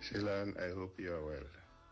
Shilan, I hope you are well.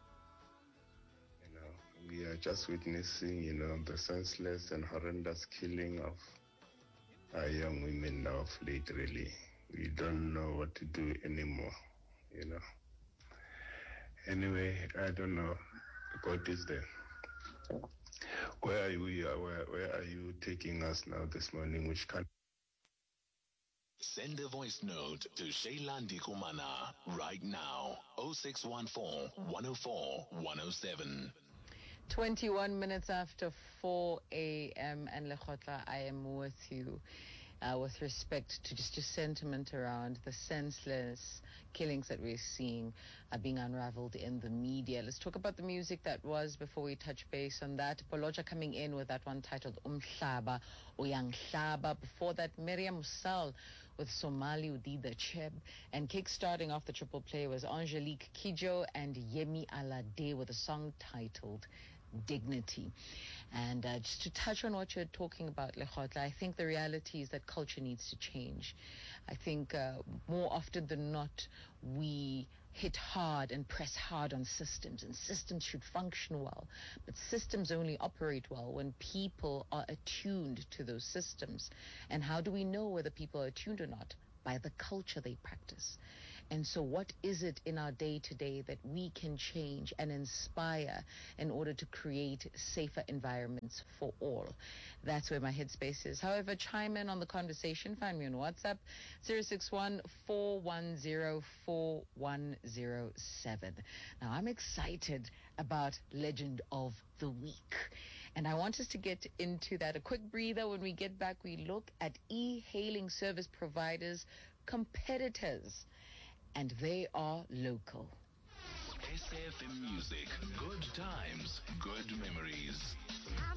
We are just witnessing, the senseless and horrendous killing of our young women now of late, really. We don't know what to do anymore. Anyway, I don't know. God is there. Where are you taking us now this morning? Which country? Send a voice note to Sheilandi Kumana right now. 0614 104 107. 21 minutes after 4 a.m. and Lekgotla, I am with you with respect to just sentiment around the senseless killings that we're seeing being unraveled in the media. Let's talk about the music that was before we touch base on that. Poloja coming in with that one titled Umhlaba Uyanghlaba. Before that, Miriam Musal with Somali Udida Cheb. And kick-starting off the triple play was Angelique Kidjo and Yemi Alade with a song titled Dignity. And just to touch on what you're talking about, Lekgotla, I think the reality is that culture needs to change. I think more often than not, we hit hard and press hard on systems, and systems should function well. But systems only operate well when people are attuned to those systems. And how do we know whether people are attuned or not? By the culture they practice. And so what is it in our day-to-day that we can change and inspire in order to create safer environments for all? That's where my headspace is. However, chime in on the conversation. Find me on WhatsApp, 061-410-4107. Now, I'm excited about Legend of the Week. And I want us to get into that. A quick breather. When we get back, we look at e-hailing service providers, competitors, and they are local. SAFM Music. Good times, good memories.